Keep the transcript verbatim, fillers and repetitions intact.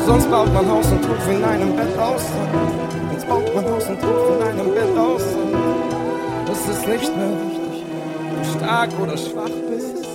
Sonst baut man Haus und Hof in einem Bett aus. Sonst baut man Haus und Hof in einem Bett aus. Es ist nicht mehr wichtig, ob du stark oder schwach bist.